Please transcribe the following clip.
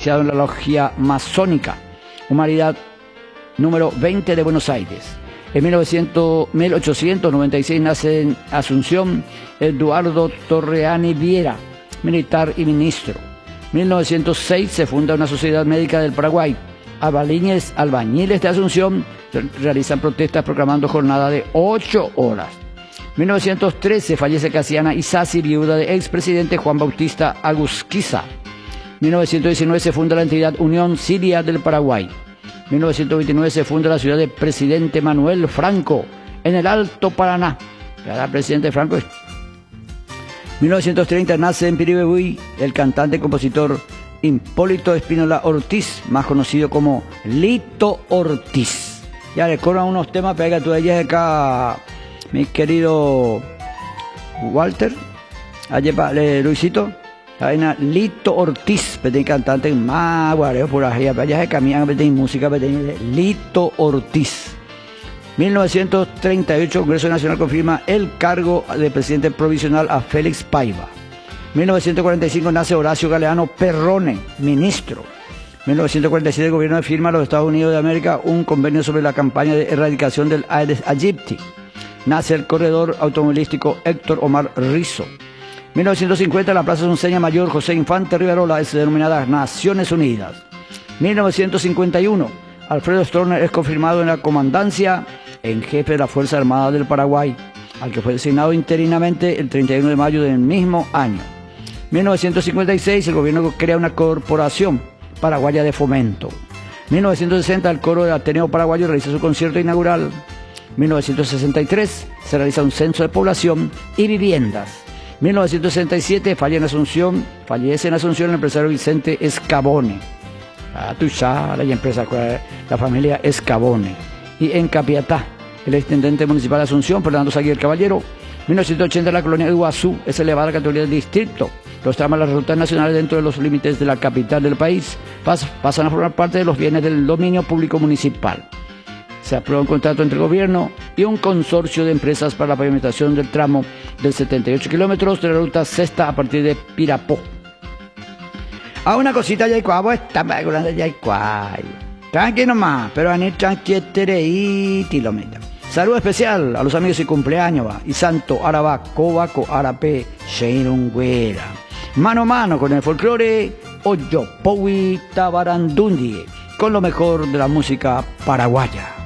iniciado en la logia masónica, Humanidad número 20 de Buenos Aires. En 1896 nace en Asunción Eduardo Torreani Viera, militar y ministro. 1906 se funda una sociedad médica del Paraguay. Albañiles de Asunción realizan protestas proclamando jornada de 8 horas. 1913 fallece Casiana Isasi, viuda del expresidente Juan Bautista Agusquiza. 1919 se funda la entidad Unión Siria del Paraguay. 1929 se funda la ciudad de Presidente Manuel Franco, en el Alto Paraná. Era presidente Franco. 1930 nace en Piribebuy el cantante y compositor Hipólito Espínola Ortiz, más conocido como Lito Ortiz. Ya le corran unos temas, pega tú de ellas acá, mi querido Walter, allá Luisito. Hay Lito Ortiz, pedí cantante más guareo por allá, allá se caminan, pedí música, pedí Lito Ortiz. 1938, Congreso Nacional confirma el cargo de presidente provisional a Félix Paiva. 1945 nace Horacio Galeano Perrone, ministro. 1947 el gobierno firma a los Estados Unidos de América un convenio sobre la campaña de erradicación del Aedes aegypti. Nace el corredor automovilístico Héctor Omar Rizzo. 1950 la Plaza Sunseña Mayor José Infante Rivarola es denominada Naciones Unidas. 1951 Alfredo Stroessner es confirmado en la comandancia en jefe de la Fuerza Armada del Paraguay, al que fue designado interinamente el 31 de mayo del mismo año. 1956 el gobierno crea una corporación paraguaya de fomento. 1960 el coro del Ateneo Paraguayo realiza su concierto inaugural. 1963 se realiza un censo de población y viviendas. 1967 fallece en Asunción el empresario Vicente Escabone. La empresa, la familia Escabone. Y en Capiatá, el extendente municipal de Asunción, Fernando Saguier Caballero. 1980 la colonia de Iguazú es elevada a la categoría de distrito. Los tramos de las rutas nacionales dentro de los límites de la capital del país pasan a formar parte de los bienes del dominio público municipal. Se aprueba un contrato entre el gobierno y un consorcio de empresas para la pavimentación del tramo de 78 kilómetros de la ruta sexta a partir de Pirapó. A una cosita ya está grande ya tranqui nomás, pero a ni tranqui kilómetros. Saludo especial a los amigos y cumpleaños, y Santo Arabá, Cobaco, Arapé, Sheirungüera. Mano a mano con el folclore, Oyo, Powi, Tabarandundi, con lo mejor de la música paraguaya.